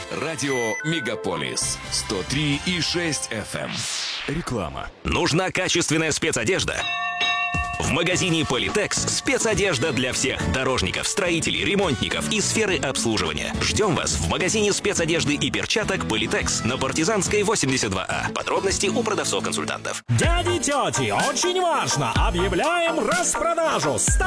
Радио Мегаполис 103,6 FM. Реклама. Нужна качественная спецодежда? В магазине Политекс спецодежда для всех дорожников, строителей, ремонтников и сферы обслуживания. Ждем вас в магазине спецодежды и перчаток Политекс на Партизанской 82А. Подробности у продавцов-консультантов. Дяди, тети, очень важно! Объявляем распродажу!